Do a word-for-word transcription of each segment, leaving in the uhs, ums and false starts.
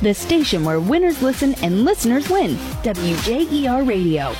The station where winners listen and listeners win. W J E R Radio.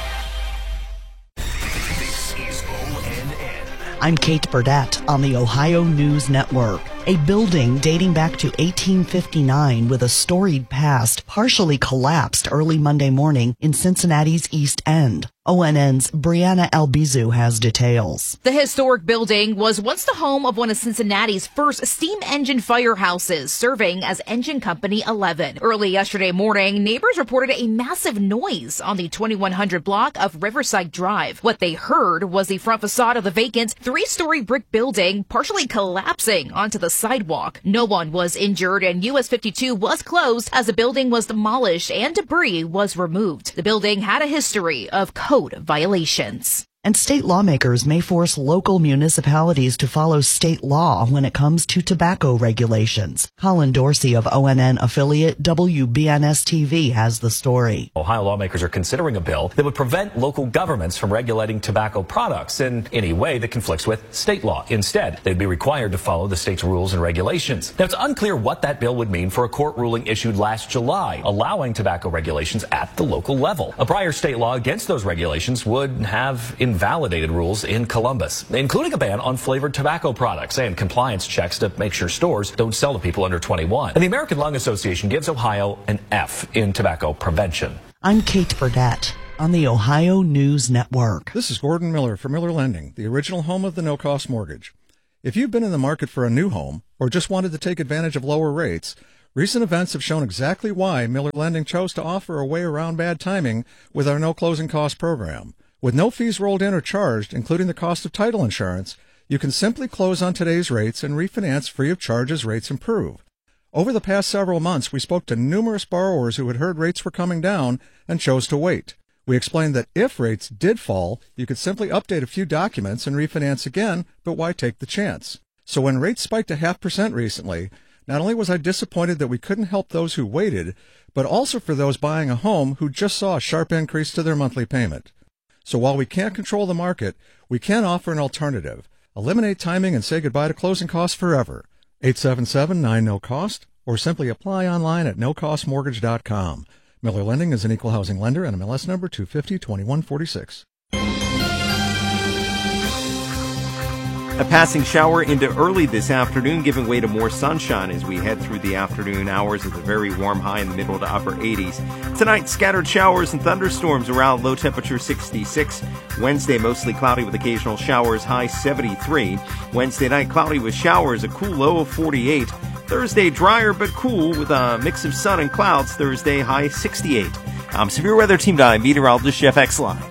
This is O N N. I'm Kate Burdett on the Ohio News Network. A building dating back to eighteen fifty-nine with a storied past partially collapsed early Monday morning in Cincinnati's East End. O N N's Brianna Albizu has details. The historic building was once the home of one of Cincinnati's first steam engine firehouses, serving as Engine Company eleven. Early yesterday morning, neighbors reported a massive noise on the twenty-one hundred block of Riverside Drive. What they heard was the front facade of the vacant three-story brick building partially collapsing onto the sidewalk. No one was injured, and U S fifty-two was closed as the building was demolished and debris was removed. The building had a history of code violations. And state lawmakers may force local municipalities to follow state law when it comes to tobacco regulations. Colin Dorsey of O N N affiliate W B N S T V has the story. Ohio lawmakers are considering a bill that would prevent local governments from regulating tobacco products in any way that conflicts with state law. Instead, they'd be required to follow the state's rules and regulations. Now, it's unclear what that bill would mean for a court ruling issued last July, allowing tobacco regulations at the local level. A prior state law against those regulations would have invalidated rules in Columbus, including a ban on flavored tobacco products and compliance checks to make sure stores don't sell to people under twenty-one. And the American Lung Association gives Ohio an F in tobacco prevention. I'm Kate Burdett on the Ohio News Network. This is Gordon Miller from Miller Lending, the original home of the no-cost mortgage. If you've been in the market for a new home or just wanted to take advantage of lower rates, recent events have shown exactly why Miller Lending chose to offer a way around bad timing with our no closing cost program. With no fees rolled in or charged, including the cost of title insurance, you can simply close on today's rates and refinance free of charge as rates improve. Over the past several months, we spoke to numerous borrowers who had heard rates were coming down and chose to wait. We explained that if rates did fall, you could simply update a few documents and refinance again, but why take the chance? So when rates spiked a half percent recently, not only was I disappointed that we couldn't help those who waited, but also for those buying a home who just saw a sharp increase to their monthly payment. So while we can't control the market, we can offer an alternative. Eliminate timing and say goodbye to closing costs forever. eight seven seven, nine, no cost, or simply apply online at no cost mortgage dot com. Miller Lending is an equal housing lender and M L S number two fifty, twenty-one forty-six. A passing shower into early this afternoon, giving way to more sunshine as we head through the afternoon hours with a very warm high in the middle to upper eighties. Tonight, scattered showers and thunderstorms around, low temperature sixty-six. Wednesday, mostly cloudy with occasional showers, high seventy-three. Wednesday night, cloudy with showers, a cool low of forty-eight. Thursday, drier but cool with a mix of sun and clouds. Thursday, high sixty-eight. I'm Severe Weather Team nine meteorologist Jeff Exline.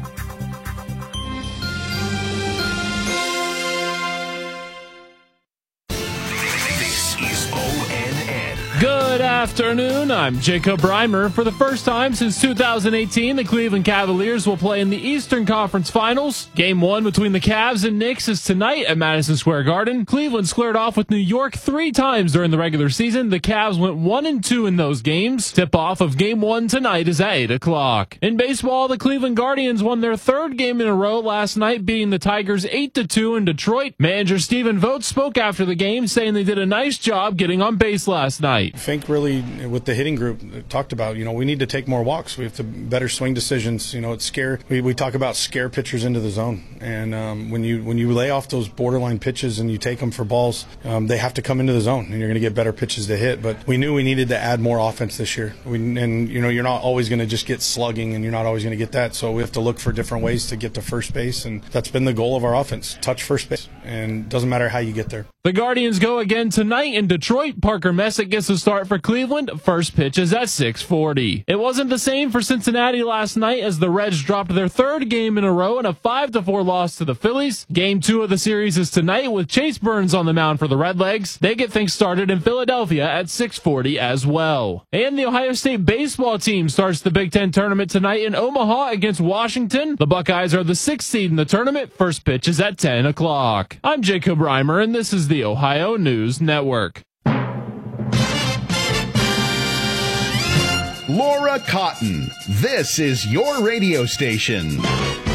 Good afternoon, I'm Jacob Reimer. For the first time since two thousand eighteen, the Cleveland Cavaliers will play in the Eastern Conference Finals. Game one between the Cavs and Knicks is tonight at Madison Square Garden. Cleveland squared off with New York three times during the regular season. The Cavs went one and two in those games. Tip-off of Game one tonight is at eight o'clock. In baseball, the Cleveland Guardians won their third game in a row last night, beating the Tigers eight to two in Detroit. Manager Stephen Vogt spoke after the game, saying they did a nice job getting on base last night. I think really with the hitting group talked about, you know, we need to take more walks. We have to better swing decisions. You know, it's scare. We, we talk about scare pitchers into the zone, and um, when you when you lay off those borderline pitches and you take them for balls, um, they have to come into the zone, and you're going to get better pitches to hit. But we knew we needed to add more offense this year. We, and you know, you're not always going to just get slugging, and you're not always going to get that. So we have to look for different ways to get to first base, and that's been the goal of our offense: touch first base, and it doesn't matter how you get there. The Guardians go again tonight in Detroit. Parker Messick gets the start for Cleveland. First pitch is at six forty. It wasn't the same for Cincinnati last night as the Reds dropped their third game in a row in a five to four loss to the Phillies. Game two of the series is tonight with Chase Burns on the mound for the Redlegs. They get things started in Philadelphia at six forty as well. And the Ohio State baseball team starts the Big Ten tournament tonight in Omaha against Washington. The Buckeyes are the sixth seed in the tournament. First pitch is at ten o'clock. I'm Jacob Reimer, and this is the Ohio News Network. Laura Cotton, this is your radio station.